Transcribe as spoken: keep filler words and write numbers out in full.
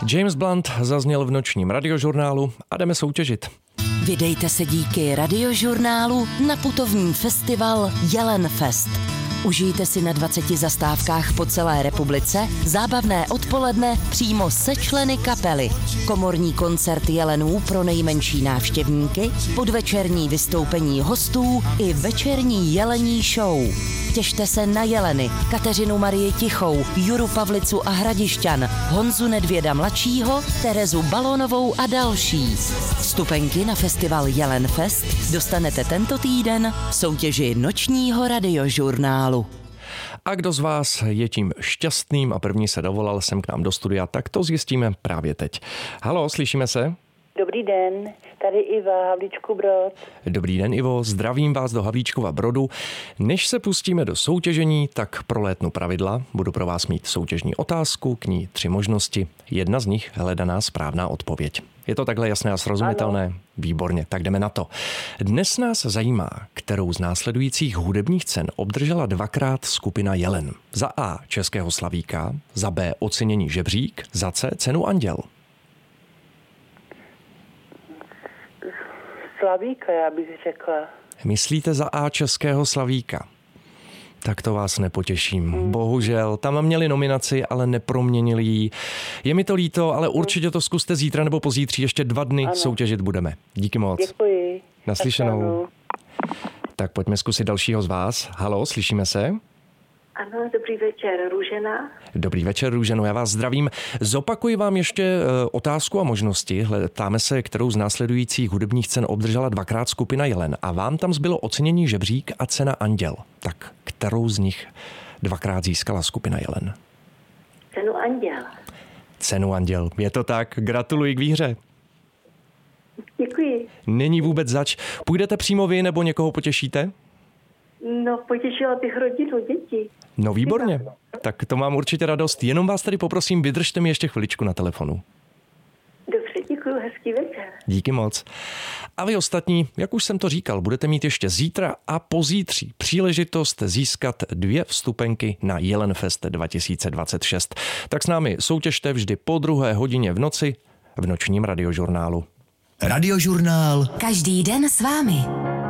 James Blunt zazněl v nočním radiožurnálu a jdeme soutěžit. Vydejte se díky radiožurnálu na putovní festival Jelenfest. Užijte si na dvaceti zastávkách po celé republice zábavné odpoledne přímo se členy kapely. Komorní koncert jelenů pro nejmenší návštěvníky, podvečerní vystoupení hostů i večerní jelení show. Těšte se na jeleny, Kateřinu Marii Tichou, Juru Pavlicu a Hradišťan, Honzu Nedvěda mladšího, Terezu Balonovou a další. Vstupenky na festival Jelenfest dostanete tento týden v soutěži nočního radiožurnálu. A kdo z vás je tím šťastným a první se dovolal sem k nám do studia, tak to zjistíme právě teď. Haló, slyšíme se? Dobrý den, tady Iva, Havlíčku Brod. Dobrý den, Ivo, zdravím vás do Havlíčkova Brodu. Než se pustíme do soutěžení, tak prolétnu pravidla. Budu pro vás mít soutěžní otázku, k ní tři možnosti. Jedna z nich hledaná správná odpověď. Je to takhle jasné a srozumitelné? Ano. Výborně, tak jdeme na to. Dnes nás zajímá, kterou z následujících hudebních cen obdržela dvakrát skupina Jelen. Za A Českého slavíka, za B ocenění Žebřík, za C cenu Anděl. Slavíka, já bych řekla. Myslíte za A Českého slavíka? Tak to vás nepotěším. Hmm. Bohužel, tam měli nominaci, ale neproměnili ji. Je mi to líto, ale určitě to zkuste zítra nebo pozítří. Ještě dva dny ano. soutěžit budeme. Díky moc. Děkuji. Naslyšenou. Tak pojďme zkusit dalšího z vás. Haló, slyšíme se? Ano, dobrý večer, Růžena. Dobrý večer, Růženo, já vás zdravím. Zopakuji vám ještě otázku a možnosti. Ptáme se, kterou z následujících hudebních cen obdržela dvakrát skupina Jelen a vám tam zbylo ocenění Žebřík a cena Anděl. Tak kterou z nich dvakrát získala skupina Jelen? Cenu Anděl. Cenu Anděl, je to tak. Gratuluji k výhře. Děkuji. Není vůbec zač. Půjdete přímo vy nebo někoho potěšíte? No, potěšila bych rodinu, děti. No výborně, tak to mám určitě radost. Jenom vás tady poprosím, vydržte mi ještě chviličku na telefonu. Dobře, děkuji, hezký večer. Díky moc. A vy ostatní, jak už jsem to říkal, budete mít ještě zítra a pozítří příležitost získat dvě vstupenky na Jelenfest dva tisíce dvacet šest. Tak s námi soutěžte vždy po druhé hodině v noci v nočním radiožurnálu. Radiožurnál. Každý den s vámi.